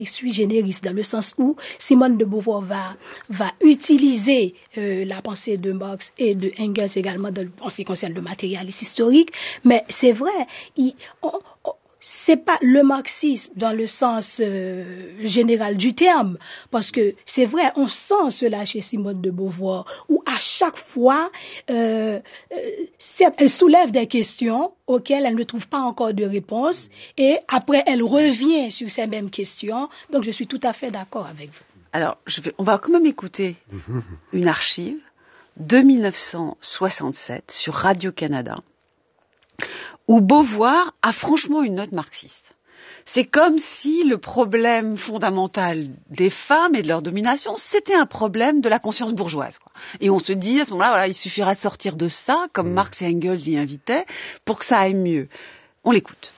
sui generis, dans le sens où Simone de Beauvoir va utiliser la pensée de Marx et de Engels également en ce qui concerne le matérialisme historique, mais c'est vrai, c'est pas le marxisme dans le sens général du terme, parce que c'est vrai, on sent cela chez Simone de Beauvoir, où à chaque fois, certes, elle soulève des questions auxquelles elle ne trouve pas encore de réponse, et après elle revient sur ces mêmes questions, donc je suis tout à fait d'accord avec vous. Alors, on va quand même écouter une archive de 1967 sur Radio-Canada, où Beauvoir a franchement une note marxiste. C'est comme si le problème fondamental des femmes et de leur domination, c'était un problème de la conscience bourgeoise, quoi. Et on se dit, à ce moment-là, voilà, il suffira de sortir de ça, comme Marx et Engels y invitaient, pour que ça aille mieux. On l'écoute.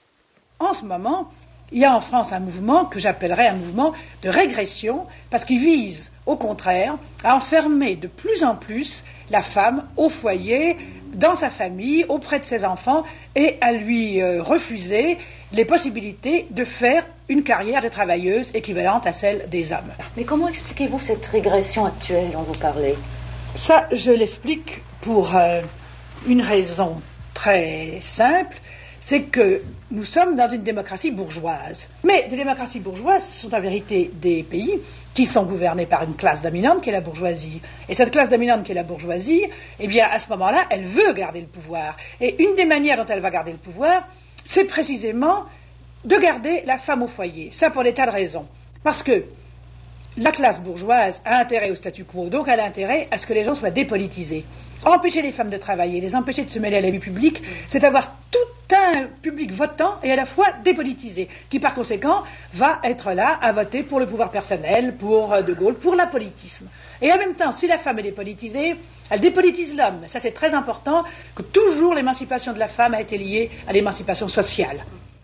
En ce moment, il y a en France un mouvement que j'appellerais un mouvement de régression, parce qu'il vise, au contraire, à enfermer de plus en plus la femme au foyer, dans sa famille, auprès de ses enfants, et à lui refuser les possibilités de faire une carrière de travailleuse équivalente à celle des hommes. Mais comment expliquez-vous cette régression actuelle dont vous parlez ? Ça, je l'explique pour une raison très simple, c'est que nous sommes dans une démocratie bourgeoise. Mais des démocraties bourgeoises sont en vérité des pays qui sont gouvernés par une classe dominante qui est la bourgeoisie. Et cette classe dominante qui est la bourgeoisie, eh bien, à ce moment-là, elle veut garder le pouvoir. Et une des manières dont elle va garder le pouvoir, c'est précisément de garder la femme au foyer. Ça pour des tas de raisons. Parce que la classe bourgeoise a intérêt au statu quo, donc elle a intérêt à ce que les gens soient dépolitisés. Empêcher les femmes de travailler, les empêcher de se mêler à la vie publique, c'est avoir tout un public votant et à la fois dépolitisé, qui par conséquent va être là à voter pour le pouvoir personnel, pour De Gaulle, pour l'apolitisme. Et en même temps, si la femme est dépolitisée, elle dépolitise l'homme. Ça c'est très important, que toujours l'émancipation de la femme a été liée à l'émancipation sociale.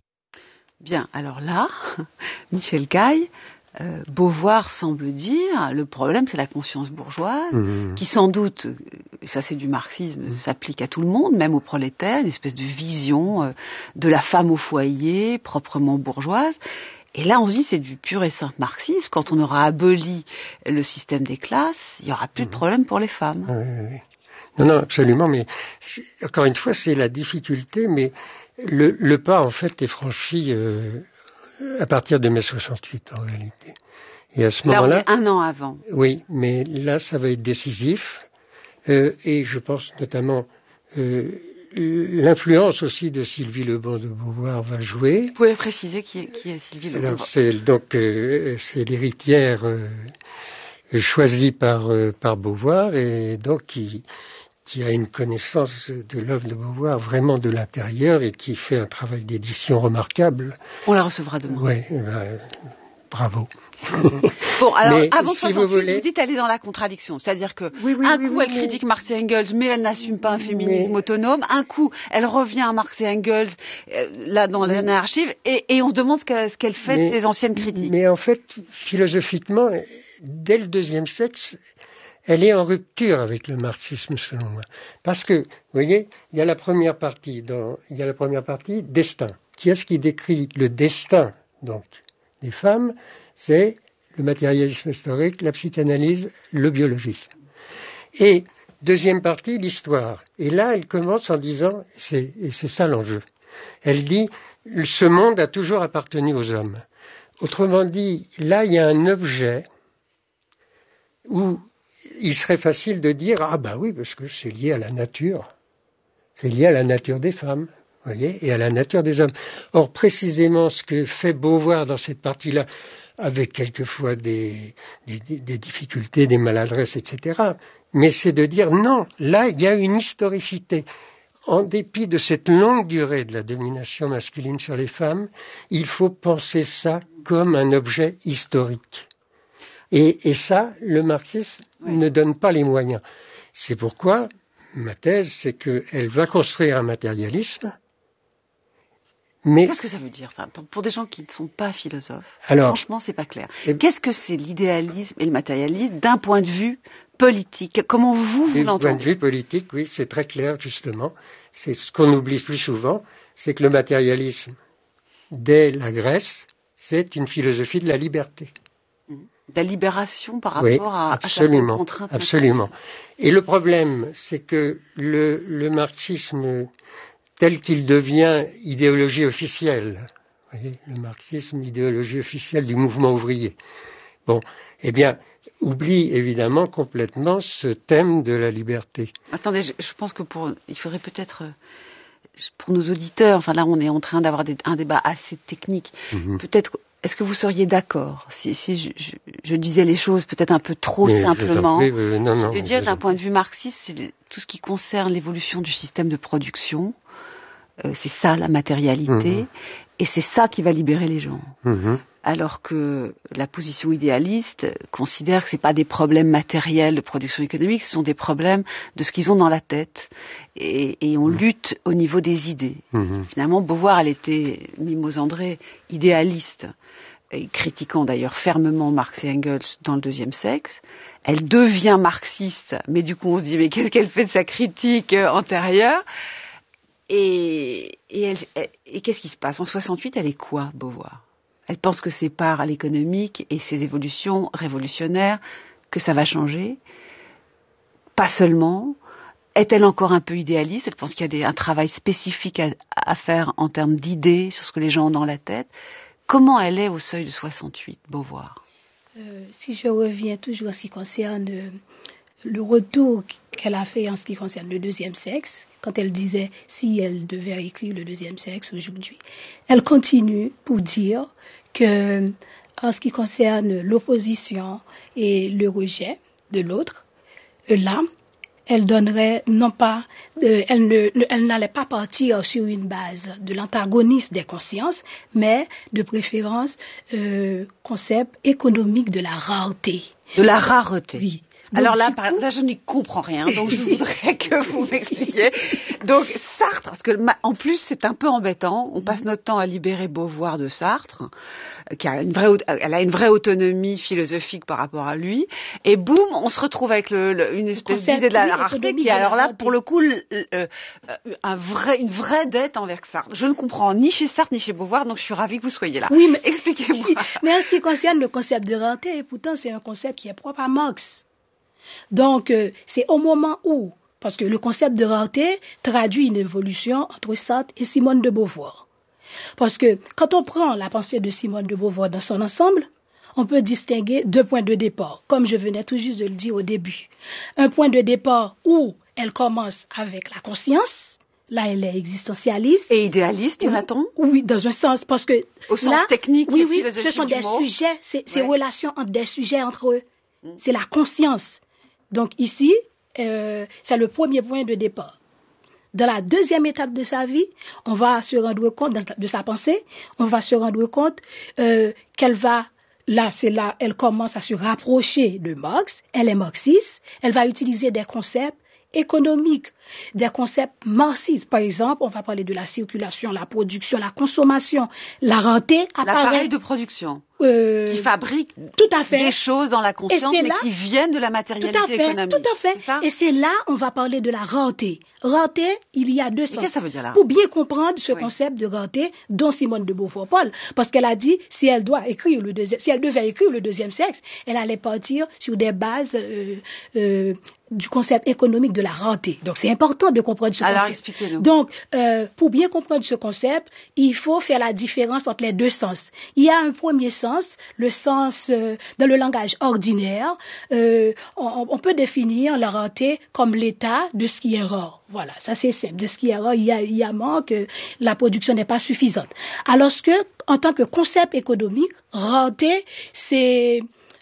Bien, alors là, Michel Caille, Beauvoir semble dire, le problème c'est la conscience bourgeoise, qui sans doute, ça c'est du marxisme, s'applique à tout le monde, même aux prolétaires, une espèce de vision de la femme au foyer, proprement bourgeoise. Et là on se dit c'est du pur et simple marxisme, quand on aura aboli le système des classes, il n'y aura plus de problème pour les femmes. Oui. Non, absolument, mais encore une fois c'est la difficulté, mais le pas en fait est franchi à partir de mai 68 en réalité. Et à ce moment-là, on est un an avant. Oui, mais là ça va être décisif et je pense notamment l'influence aussi de Sylvie Lebon de Beauvoir va jouer. Vous pouvez préciser qui est Sylvie Lebon? Alors c'est l'héritière choisie par Beauvoir et donc qui a une connaissance de l'œuvre de Beauvoir vraiment de l'intérieur et qui fait un travail d'édition remarquable. On la recevra demain. Oui, bravo. Bon, alors, mais, avant si 68, vous dites elle est dans la contradiction. C'est-à-dire que, elle critique Marx et Engels, mais elle n'assume pas un féminisme autonome. Un coup, elle revient à Marx et Engels, là, dans l'archive, et on se demande ce qu'elle fait de ces anciennes critiques. Mais en fait, philosophiquement, dès le deuxième sexe, elle est en rupture avec le marxisme, selon moi. Parce que, vous voyez, il y a la première partie, destin. Qui est-ce qui décrit le destin, donc, des femmes? C'est le matérialisme historique, la psychanalyse, le biologisme. Et, deuxième partie, l'histoire. Et là, elle commence en disant, et c'est ça l'enjeu. Elle dit, ce monde a toujours appartenu aux hommes. Autrement dit, là, il y a un objet où il serait facile de dire, ah ben oui, parce que c'est lié à la nature. C'est lié à la nature des femmes, voyez, et à la nature des hommes. Or, précisément, ce que fait Beauvoir dans cette partie-là, avec quelquefois des difficultés, des maladresses, etc., mais c'est de dire, non, là, il y a une historicité. En dépit de cette longue durée de la domination masculine sur les femmes, il faut penser ça comme un objet historique. Et ça, le marxisme ne donne pas les moyens. C'est pourquoi ma thèse, c'est qu'elle va construire un matérialisme. Mais qu'est-ce que ça veut dire, ça, pour des gens qui ne sont pas philosophes? Alors, franchement, c'est pas clair. Qu'est-ce que c'est l'idéalisme et le matérialisme d'un point de vue politique? Comment vous l'entendez? D'un point de vue politique, oui, c'est très clair, justement. C'est ce qu'on oublie plus souvent, c'est que le matérialisme, dès la Grèce, c'est une philosophie de la liberté. De la libération par Oui, rapport à absolument, certaines contraintes. absolument. Et le problème, c'est que le marxisme, tel qu'il devient idéologie officielle, vous voyez, le marxisme, idéologie officielle du mouvement ouvrier, bon, eh bien, oublie évidemment complètement ce thème de la liberté. Attendez, je pense que il faudrait peut-être, pour nos auditeurs, enfin là on est en train d'avoir un débat assez technique, peut-être, est-ce que vous seriez d'accord si je disais les choses peut-être un peu trop simplement, de dire d'un point de vue marxiste, c'est tout ce qui concerne l'évolution du système de production, c'est ça la matérialité, et c'est ça qui va libérer les gens. Alors que la position idéaliste considère que ce n'est pas des problèmes matériels de production économique, ce sont des problèmes de ce qu'ils ont dans la tête. Et on lutte au niveau des idées. Finalement, Beauvoir, elle était, Mimose André, idéaliste, et critiquant d'ailleurs fermement Marx et Engels dans le deuxième sexe. Elle devient marxiste, mais du coup on se dit, mais qu'est-ce qu'elle fait de sa critique antérieure ? Et qu'est-ce qui se passe ? En 68, elle est quoi, Beauvoir ? Elle pense que c'est par l'économique et ses évolutions révolutionnaires que ça va changer. Pas seulement. Est-elle encore un peu idéaliste ? Elle pense qu'il y a un travail spécifique à faire en termes d'idées sur ce que les gens ont dans la tête. Comment elle est au seuil de 68, Beauvoir ? Si je reviens toujours en ce qui concerne le retour qu'elle a fait en ce qui concerne le deuxième sexe, quand elle disait si elle devait écrire le deuxième sexe aujourd'hui, elle continue pour dire que en ce qui concerne l'opposition et le rejet de l'autre, là, elle donnerait non pas, elle n'allait pas partir sur une base de l'antagonisme des consciences, mais de préférence concept économique de la rareté. De la rareté. Oui. Donc, alors là, je n'y comprends rien, donc je voudrais que vous m'expliquiez. Donc Sartre, parce que en plus c'est un peu embêtant, on passe notre temps à libérer Beauvoir de Sartre, qui a elle a une vraie autonomie philosophique par rapport à lui, et boum, on se retrouve avec une espèce d'idée de la rareté qui est alors là, pour le coup, une vraie dette envers Sartre. Je ne comprends ni chez Sartre ni chez Beauvoir, donc je suis ravie que vous soyez là. Oui, mais expliquez-moi. Mais en ce qui concerne le concept de rareté, pourtant c'est un concept qui est propre à Marx. Donc, c'est au moment où, parce que le concept de rareté traduit une évolution entre Sartre et Simone de Beauvoir. Parce que quand on prend la pensée de Simone de Beauvoir dans son ensemble, on peut distinguer deux points de départ, comme je venais tout juste de le dire au début. Un point de départ où elle commence avec la conscience. Là, elle est existentialiste. Et idéaliste, dirait-on ? Oui, dans un sens, parce que au sens là, technique et philosophique ce sont des sujets, ces relations entre des sujets entre eux. C'est la conscience. Donc ici, c'est le premier point de départ. Dans la deuxième étape de sa vie, on va se rendre compte, de sa pensée, on va se rendre compte qu'elle va, elle commence à se rapprocher de Marx, elle est marxiste, elle va utiliser des concepts économiques, des concepts marxistes. Par exemple, on va parler de la circulation, la production, la consommation, la rareté apparaît. L'appareil de production. Qui fabrique tout à fait des choses dans la conscience, mais qui viennent de la matérialité économique. Tout à fait. Et c'est là on va parler de la rareté. Rareté, il y a deux sens. Qu'est-ce que ça veut dire là ? Pour bien comprendre ce concept de rareté dont Simone de Beauvoir parle, parce qu'elle a dit si elle devait écrire le deuxième sexe, elle allait partir sur des bases du concept économique de la rareté. Donc c'est important de comprendre ce concept. Alors expliquez-nous. Donc pour bien comprendre ce concept, il faut faire la différence entre les deux sens. Il y a un premier sens, le sens dans le langage ordinaire, on peut définir la rareté comme l'état de ce qui est rare. Voilà, ça c'est simple. De ce qui est rare, il y a manque, la production n'est pas suffisante. Alors que, en tant que concept économique, rareté, c'est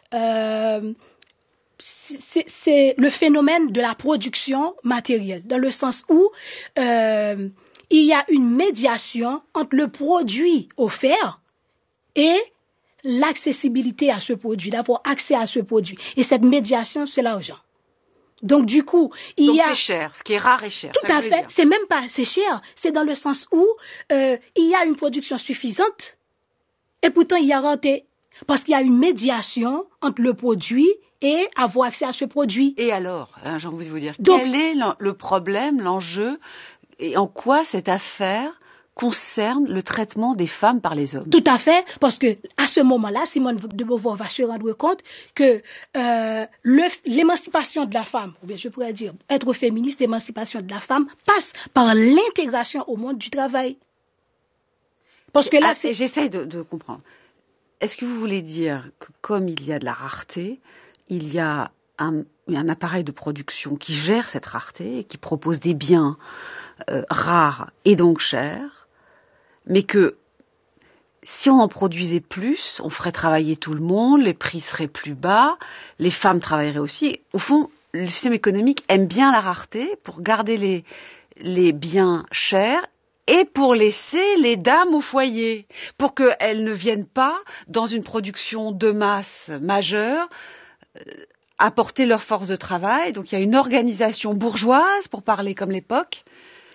le phénomène de la production matérielle, dans le sens où il y a une médiation entre le produit offert et l'accessibilité à ce produit, d'avoir accès à ce produit. Et cette médiation, c'est l'argent. Donc du coup, c'est cher, ce qui est rare est cher. Tout à fait, c'est même pas, c'est cher. C'est dans le sens où il y a une production suffisante et pourtant il y a rareté. Parce qu'il y a une médiation entre le produit et avoir accès à ce produit. Et alors, j'ai envie de vous dire, quel est le problème, l'enjeu, et en quoi cette affaire concerne le traitement des femmes par les hommes. Tout à fait, parce que à ce moment-là, Simone de Beauvoir va se rendre compte que l'émancipation de la femme, ou bien je pourrais dire être féministe, l'émancipation de la femme passe par l'intégration au monde du travail. Parce que là, j'essaye de comprendre. Est-ce que vous voulez dire que comme il y a de la rareté, il y a un appareil de production qui gère cette rareté et qui propose des biens rares et donc chers, mais que si on en produisait plus, on ferait travailler tout le monde, les prix seraient plus bas, les femmes travailleraient aussi. Au fond, le système économique aime bien la rareté pour garder les biens chers et pour laisser les dames au foyer, pour qu'elles ne viennent pas, dans une production de masse majeure, apporter leur force de travail. Donc il y a une organisation bourgeoise, pour parler comme l'époque,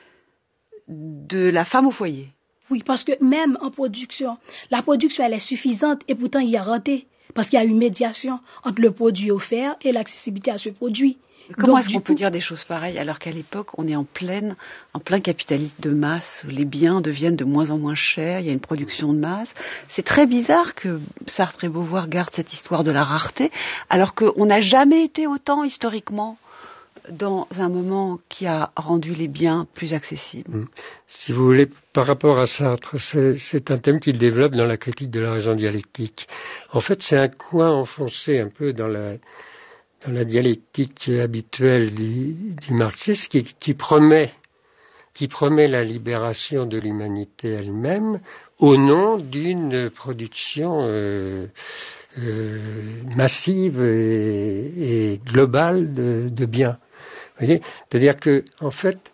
de la femme au foyer. Oui, parce que même en production, la production elle est suffisante et pourtant il y a raté. Parce qu'il y a une médiation entre le produit offert et l'accessibilité à ce produit. Comment est-ce qu'on peut dire des choses pareilles alors qu'à l'époque, on est en plein capitalisme de masse, les biens deviennent de moins en moins chers, il y a une production de masse. C'est très bizarre que Sartre et Beauvoir gardent cette histoire de la rareté, alors qu'on n'a jamais été autant historiquement dans un moment qui a rendu les biens plus accessibles. Si vous voulez, par rapport à Sartre, c'est un thème qu'il développe dans la critique de la raison dialectique. En fait, c'est un coin enfoncé un peu dans la dialectique habituelle du marxisme qui promet la libération de l'humanité elle-même au nom d'une production massive et globale de biens. Vous voyez, c'est-à-dire que en fait,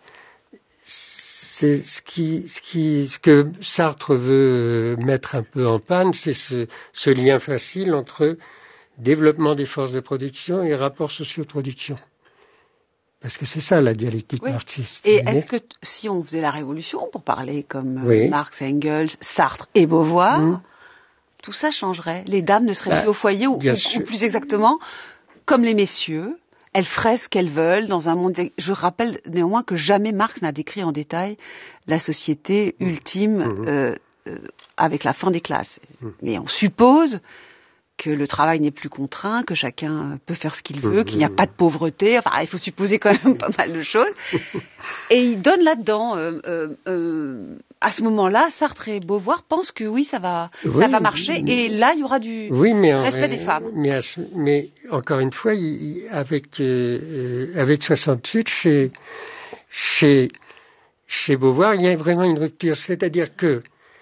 c'est ce que Sartre veut mettre un peu en panne, c'est ce lien facile entre développement des forces de production et rapport socio-production. Parce que c'est ça la dialectique marxiste. Et est-ce que si on faisait la révolution, pour parler comme Marx, Engels, Sartre et Beauvoir, tout ça changerait? Les dames ne seraient plus au foyer ou plus exactement, comme les messieurs, elles feraient ce qu'elles veulent dans un monde... Je rappelle néanmoins que jamais Marx n'a décrit en détail la société ultime avec la fin des classes. Mais on suppose que le travail n'est plus contraint, que chacun peut faire ce qu'il veut, qu'il n'y a pas de pauvreté. Enfin, il faut supposer quand même pas mal de choses. Et il donne là-dedans, à ce moment-là, Sartre et Beauvoir pensent que oui, ça va marcher. Et là, il y aura du respect des femmes. Mais encore une fois, avec 68, chez Beauvoir, il y a vraiment une rupture. C'est-à-dire que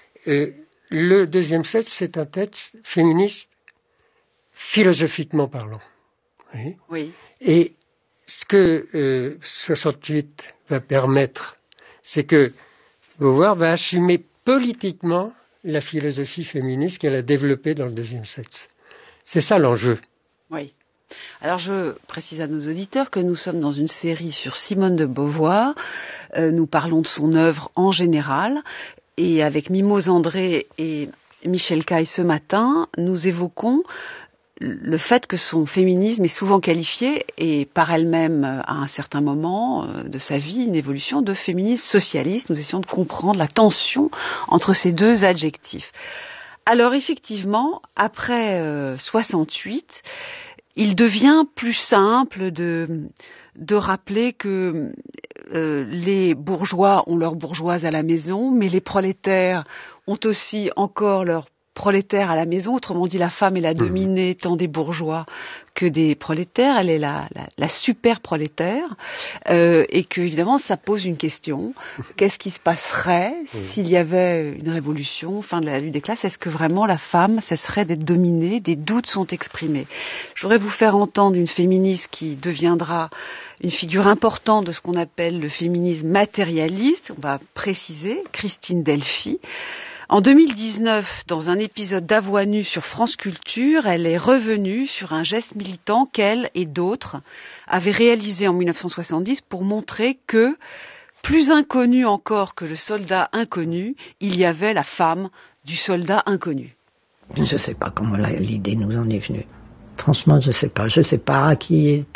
le deuxième sexe, c'est un texte féministe philosophiquement parlant. Oui. Et ce que 68 va permettre, c'est que Beauvoir va assumer politiquement la philosophie féministe qu'elle a développée dans le deuxième sexe. C'est ça l'enjeu. Oui. Alors je précise à nos auditeurs que nous sommes dans une série sur Simone de Beauvoir. Nous parlons de son œuvre en général. Et avec Mimose André et Michel Caille ce matin, nous évoquons le fait que son féminisme est souvent qualifié, et par elle-même à un certain moment de sa vie, une évolution de féminisme socialiste. Nous essayons de comprendre la tension entre ces deux adjectifs. Alors effectivement, après 68, il devient plus simple de rappeler que les bourgeois ont leurs bourgeoises à la maison, mais les prolétaires ont aussi encore leurs prolétaire à la maison. Autrement dit, la femme est la dominée tant des bourgeois que des prolétaires. Elle est la super prolétaire, et que évidemment ça pose une question. Qu'est-ce qui se passerait s'il y avait une révolution, fin de la lutte des classes? Est-ce que vraiment la femme cesserait d'être dominée? Des doutes sont exprimés. Je voudrais vous faire entendre une féministe qui deviendra une figure importante de ce qu'on appelle le féminisme matérialiste. On va préciser, Christine Delphi. En 2019, dans un épisode d'À voix nue sur France Culture, elle est revenue sur un geste militant qu'elle et d'autres avaient réalisé en 1970 pour montrer que, plus inconnue encore que le soldat inconnu, il y avait la femme du soldat inconnu. Je ne sais pas comment l'idée nous en est venue. Franchement, je ne sais pas. Je ne sais pas qui est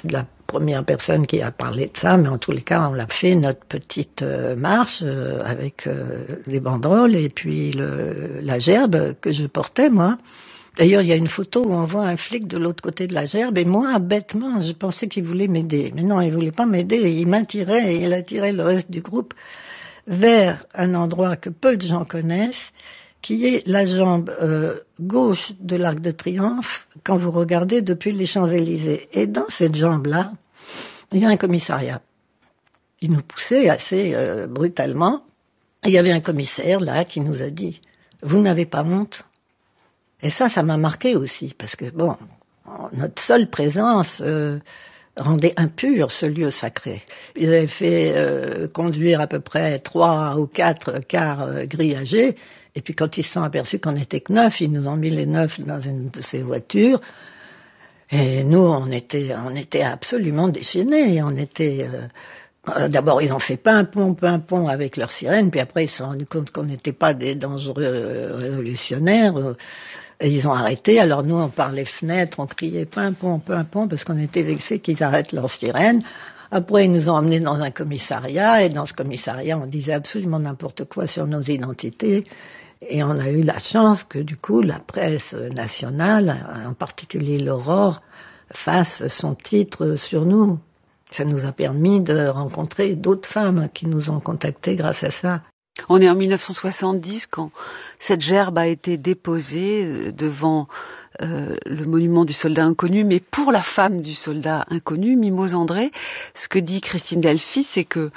première personne qui a parlé de ça, mais en tous les cas, on l'a fait, notre petite marche avec des banderoles et puis la gerbe que je portais, moi. D'ailleurs, il y a une photo où on voit un flic de l'autre côté de la gerbe et moi, bêtement, je pensais qu'il voulait m'aider. Mais non, il voulait pas m'aider, il m'attirait et il attirait le reste du groupe vers un endroit que peu de gens connaissent, qui est la jambe gauche de l'Arc de Triomphe quand vous regardez depuis les Champs-Élysées. Et dans cette jambe-là, il y a un commissariat. Il nous poussait assez brutalement. Et il y avait un commissaire là qui nous a dit « Vous n'avez pas honte ?» Et ça m'a marqué aussi, parce que, bon, notre seule présence rendait impur ce lieu sacré. Ils avaient fait conduire à peu près 3 ou 4 cars grillagés, et puis quand ils se sont aperçus qu'on n'était que 9, ils nous ont mis les 9 dans une de ces voitures, et nous, on était absolument déchaînés, on était... D'abord, ils ont fait pimpon avec leur sirène, puis après, ils se sont rendus compte qu'on n'était pas des dangereux révolutionnaires, et ils ont arrêté. Alors nous, on parlait fenêtre, on criait pimpon, parce qu'on était vexés qu'ils arrêtent leur sirène. Après, ils nous ont emmenés dans un commissariat, et dans ce commissariat, on disait absolument n'importe quoi sur nos identités. Et on a eu la chance que, du coup, la presse nationale, en particulier l'Aurore, fasse son titre sur nous. Ça nous a permis de rencontrer d'autres femmes qui nous ont contactés grâce à ça. On est en 1970 quand cette gerbe a été déposée devant le monument du soldat inconnu, mais pour la femme du soldat inconnu, Mimose André, ce que dit Christine Delphy, c'est que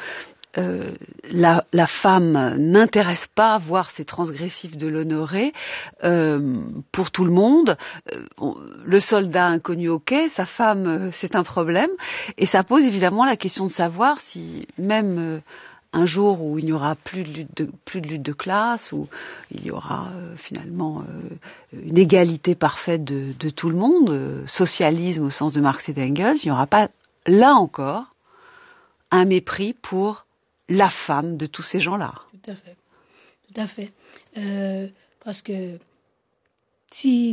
la femme n'intéresse pas à voir ces transgressifs de l'honoré pour tout le monde. Le soldat inconnu, ok, sa femme, c'est un problème. Et ça pose évidemment la question de savoir si même un jour où il n'y aura plus de lutte de classe, où il y aura finalement une égalité parfaite de tout le monde, socialisme au sens de Marx et d'Engels, il n'y aura pas, là encore, un mépris pour la femme de tous ces gens-là. Tout à fait. Parce que si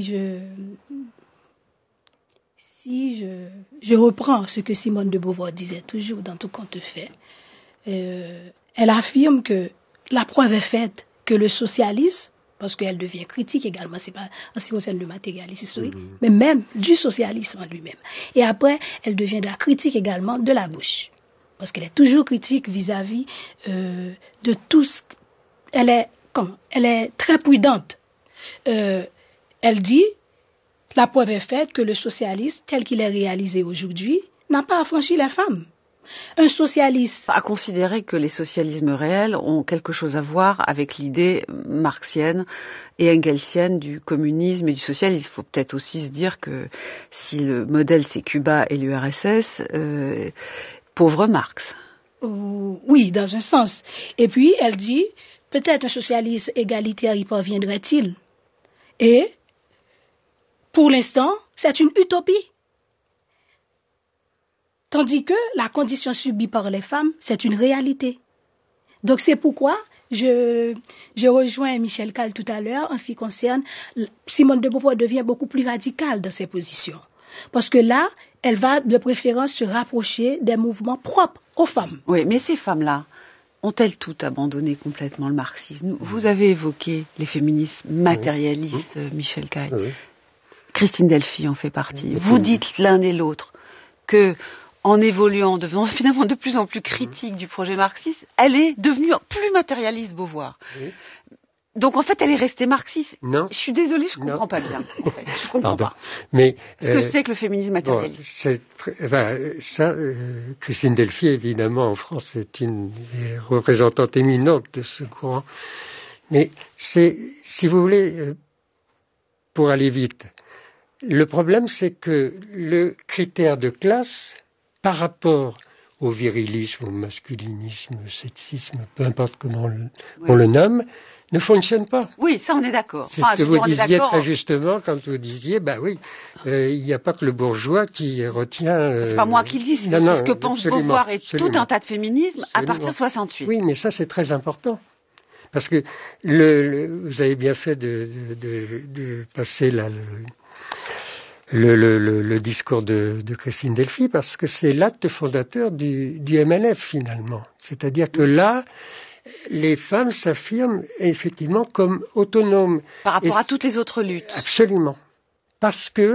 je reprends ce que Simone de Beauvoir disait toujours dans Tout compte fait, elle affirme que la preuve est faite que le socialisme, parce qu'elle devient critique également, c'est pas en ce qui concerne le matérialisme historique, mais même du socialisme en lui-même. Et après, elle devient de la critique également de la gauche. Parce qu'elle est toujours critique vis-à-vis de tout ce... Elle est très prudente. Elle dit, la preuve est faite que le socialisme, tel qu'il est réalisé aujourd'hui, n'a pas affranchi les femmes. Un socialiste... À considérer que les socialismes réels ont quelque chose à voir avec l'idée marxienne et engelsienne du communisme et du socialisme. Il faut peut-être aussi se dire que si le modèle c'est Cuba et l'URSS... pauvre Marx. Oui, dans un sens. Et puis, elle dit, peut-être un socialiste égalitaire y parviendrait-il. Et, pour l'instant, c'est une utopie. Tandis que la condition subie par les femmes, c'est une réalité. Donc, c'est pourquoi je rejoins Michel Calle tout à l'heure en ce qui concerne Simone de Beauvoir devient beaucoup plus radicale dans ses positions. Parce que là, elle va de préférence se rapprocher des mouvements propres aux femmes. Oui, mais ces femmes-là, ont-elles toutes abandonné complètement le marxisme? Vous avez évoqué les féministes matérialistes, Michel Caille. Oui. Christine Delphy en fait partie. Vous dites l'un et l'autre que, en évoluant, devenant finalement de plus en plus critique du projet marxiste, elle est devenue plus matérialiste, Beauvoir. Oui. Donc en fait, elle est restée marxiste. Non. Je suis désolée, je comprends pas bien. En fait. Je comprends pas. Mais ce que c'est que le féminisme matérialiste. Christine Delphy, évidemment, en France, c'est une des représentantes éminentes de ce courant. Mais c'est, si vous voulez, pour aller vite, le problème, c'est que le critère de classe, par rapport au virilisme, au masculinisme, au sexisme, peu importe comment on le nomme, ne fonctionne pas. Oui, ça on est d'accord. C'est ce que vous disiez très justement quand vous disiez, il n'y a pas que le bourgeois qui retient... c'est pas moi qui le dis, c'est ce que pense Beauvoir et tout un tas de féminismes à partir de 68. Oui, mais ça c'est très important. Parce que vous avez bien fait de passer là le discours de Christine Delphi, parce que c'est l'acte fondateur du MNF finalement. C'est-à-dire que là, les femmes s'affirment effectivement comme autonomes. Par rapport à toutes les autres luttes. Absolument. Parce que